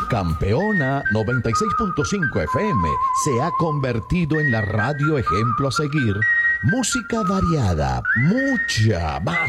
Campeona 96.5 FM se ha convertido en la radio ejemplo a seguir. Música variada, mucha más